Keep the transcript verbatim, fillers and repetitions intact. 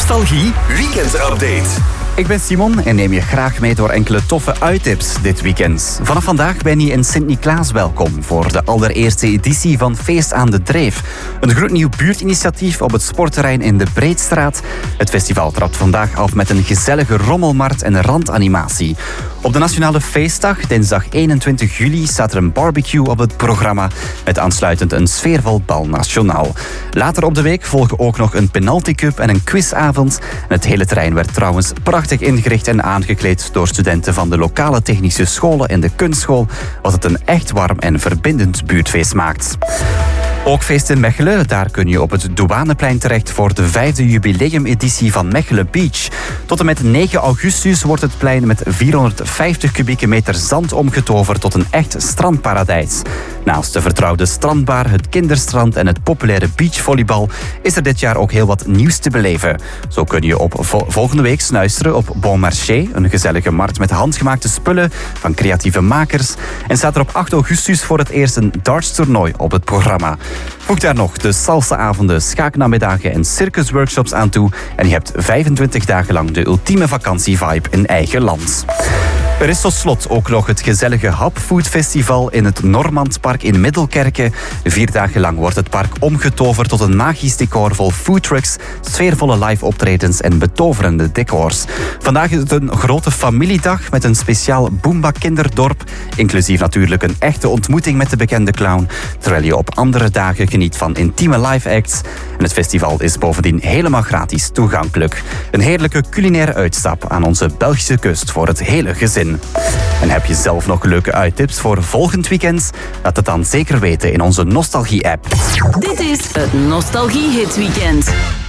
Nostalgie Weekend Update. Ik ben Simon en neem je graag mee door enkele toffe uittips dit weekend. Vanaf vandaag ben je in Sint-Niklaas welkom voor de allereerste editie van Feest aan de Dreef. Een gloednieuw buurtinitiatief op het sportterrein in de Breedstraat. Het festival trapt vandaag af met een gezellige rommelmarkt en randanimatie. Op de Nationale Feestdag, dinsdag eenentwintig juli, staat er een barbecue op het programma met aansluitend een sfeervol bal nationaal. Later op de week volgen ook nog een penaltycup en een quizavond. En het hele terrein werd trouwens prachtig ingericht en aangekleed door studenten van de lokale technische scholen en de kunstschool, wat het een echt warm en verbindend buurtfeest maakt. Ook feest in Mechelen. Daar kun je op het Douaneplein terecht voor de vijfde jubileumeditie van Mechelen Beach. Tot en met negen augustus wordt het plein met vierhonderdvijftig kubieke meter zand omgetoverd tot een echt strandparadijs. Naast de vertrouwde strandbar, het kinderstrand en het populaire beachvolleybal is er dit jaar ook heel wat nieuws te beleven. Zo kun je op vo- volgende week snuisteren op Bon Marché, een gezellige markt met handgemaakte spullen van creatieve makers. En staat er op acht augustus voor het eerst een dartstoernooi op het programma. Voeg daar nog de salsa-avonden, schaaknamiddagen en circusworkshops aan toe en je hebt vijfentwintig dagen lang de ultieme vakantievibe in eigen land. Er is tot slot ook nog het gezellige Hapfood Festival in het Normandpark in Middelkerke. Vier dagen lang wordt het park omgetoverd tot een magisch decor vol foodtrucks, sfeervolle live optredens en betoverende decors. Vandaag is het een grote familiedag met een speciaal Boomba kinderdorp, inclusief natuurlijk een echte ontmoeting met de bekende clown, terwijl je op andere dagen geniet van intieme live acts. En het festival is bovendien helemaal gratis toegankelijk. Een heerlijke culinaire uitstap aan onze Belgische kust voor het hele gezin. En heb je zelf nog leuke uittips voor volgend weekend? Laat het dan zeker weten in onze Nostalgie-app. Dit is het Nostalgie Hit Weekend.